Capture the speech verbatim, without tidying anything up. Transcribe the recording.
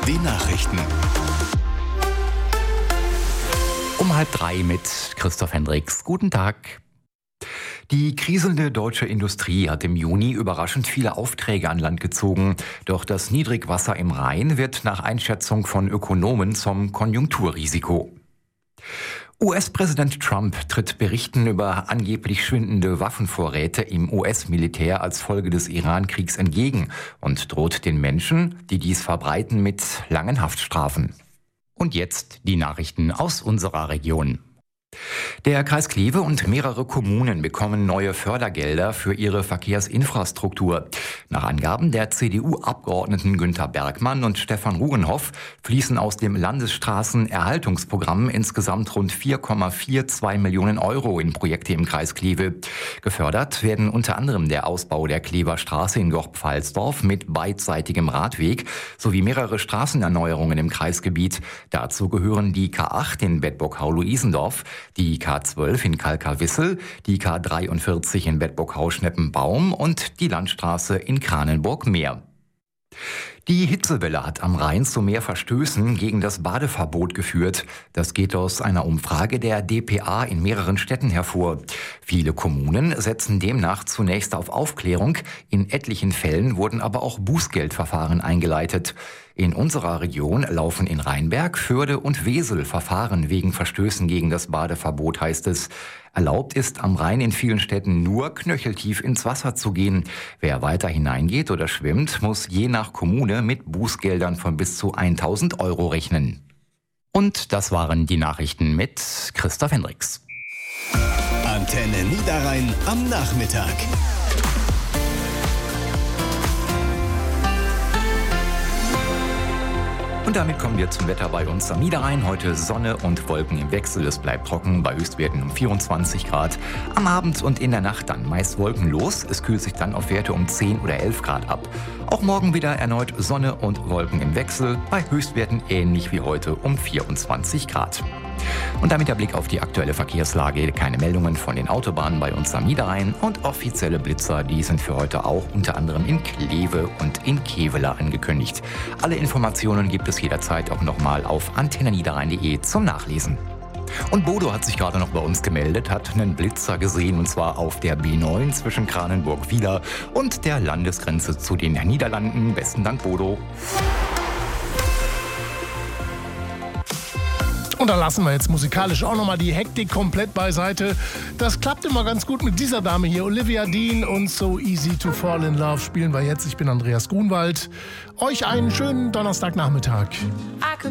Die Nachrichten. Um halb drei mit Christoph Hendricks. Guten Tag. Die kriselnde deutsche Industrie hat im Juni überraschend viele Aufträge an Land gezogen. Doch das Niedrigwasser im Rhein wird nach Einschätzung von Ökonomen zum Konjunkturrisiko. U S-Präsident Trump tritt Berichten über angeblich schwindende Waffenvorräte im U S-Militär als Folge des Iran-Kriegs entgegen und droht den Menschen, die dies verbreiten, mit langen Haftstrafen. Und jetzt die Nachrichten aus unserer Region. Der Kreis Kleve und mehrere Kommunen bekommen neue Fördergelder für ihre Verkehrsinfrastruktur. Nach Angaben der C D U-Abgeordneten Günther Bergmann und Stefan Rugenhoff fließen aus dem Landesstraßenerhaltungsprogramm insgesamt rund vier Komma zweiundvierzig Millionen Euro in Projekte im Kreis Kleve. Gefördert werden unter anderem der Ausbau der Klever Straße in Gorp-Pfalzdorf mit beidseitigem Radweg sowie mehrere Straßenerneuerungen im Kreisgebiet. Dazu gehören die K acht in Bedburg-Hau-Luisendorf, die K zwölf in Kalkar-Wissel, die K dreiundvierzig in Bedburg-Hau-Schneppenbaum und die Landstraße in Kranenburg-Meer. Die Hitzewelle hat am Rhein zu mehr Verstößen gegen das Badeverbot geführt. Das geht aus einer Umfrage der D P A in mehreren Städten hervor. Viele Kommunen setzen demnach zunächst auf Aufklärung. In etlichen Fällen wurden aber auch Bußgeldverfahren eingeleitet. In unserer Region laufen in Rheinberg, Förde und Wesel Verfahren wegen Verstößen gegen das Badeverbot, heißt es. Erlaubt ist am Rhein in vielen Städten nur knöcheltief ins Wasser zu gehen. Wer weiter hineingeht oder schwimmt, muss je nach Kommune mit Bußgeldern von bis zu tausend Euro rechnen. Und das waren die Nachrichten mit Christoph Hendricks. Antenne Niederrhein am Nachmittag. Und damit kommen wir zum Wetter bei uns am Niederrhein. Heute Sonne und Wolken im Wechsel. Es bleibt trocken bei Höchstwerten um vierundzwanzig Grad. Am Abend und in der Nacht dann meist wolkenlos. Es kühlt sich dann auf Werte um zehn oder elf Grad ab. Auch morgen wieder erneut Sonne und Wolken im Wechsel. Bei Höchstwerten ähnlich wie heute um vierundzwanzig Grad. Und damit der Blick auf die aktuelle Verkehrslage. Keine Meldungen von den Autobahnen bei uns am Niederrhein und offizielle Blitzer, die sind für heute auch unter anderem in Kleve und in Kevela angekündigt. Alle Informationen gibt es jederzeit auch nochmal auf antenne niederrhein punkt de zum Nachlesen. Und Bodo hat sich gerade noch bei uns gemeldet, hat einen Blitzer gesehen, und zwar auf der B neun zwischen Kranenburg-Wieder und der Landesgrenze zu den Niederlanden. Besten Dank, Bodo. Und da lassen wir jetzt musikalisch auch nochmal die Hektik komplett beiseite. Das klappt immer ganz gut mit dieser Dame hier. Olivia Dean und So Easy to Fall in Love spielen wir jetzt. Ich bin Andreas Grunwald. Euch einen schönen Donnerstagnachmittag.